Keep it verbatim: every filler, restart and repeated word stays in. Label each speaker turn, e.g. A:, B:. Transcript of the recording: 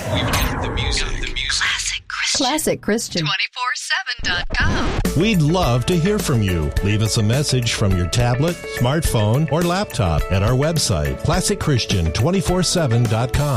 A: We've got the music. Got the music.
B: Classic Christian.
C: Classic Christian.
B: two four seven dot com.
D: We'd love to hear from you. Leave us a message from your tablet, smartphone, or laptop at our website, classic christian two four seven dot com.